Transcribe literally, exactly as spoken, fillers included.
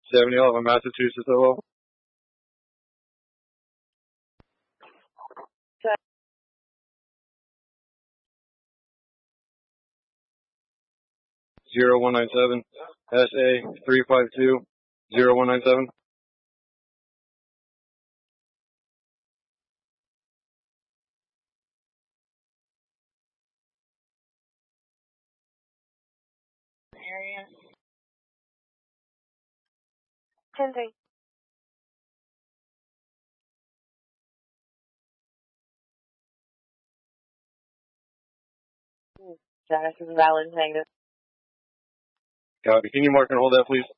seventy eleven Massachusetts, hello. Zero one nine seven S A three five two zero one nine seven. Area. ten three. Status is valid negative. Copy. Can you mark and hold that, please?